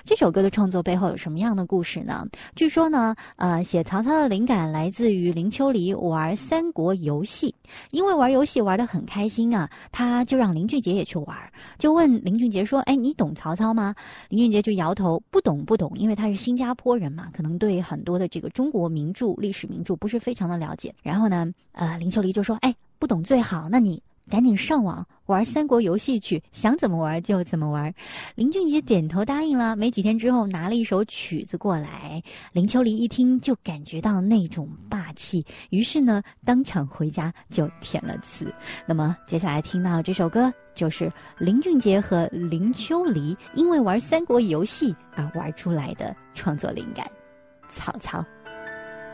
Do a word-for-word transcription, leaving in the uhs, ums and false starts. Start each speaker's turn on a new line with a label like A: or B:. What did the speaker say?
A: 这首歌的创作背后有什么样的故事呢？据说呢，呃，写曹操的灵感来自于林秋离玩三国游戏，因为玩游戏玩得很开心啊，他就让林俊杰也去玩，就问林俊杰说：“哎，你懂曹操吗？”林俊杰就摇头，不懂不懂，因为他是新加坡人嘛，可能对很多的这个中国名著、历史名著不是非常的了解。然后呢，呃，林秋离就说：“哎，不懂最好，那你赶紧上网玩三国游戏去，想怎么玩就怎么玩。”林俊杰点头答应了。没几天之后，拿了一首曲子过来，林秋离一听就感觉到那种霸气，于是呢，当场回家就填了词。那么接下来听到这首歌，就是林俊杰和林秋离因为玩三国游戏而玩出来的创作灵感，曹操。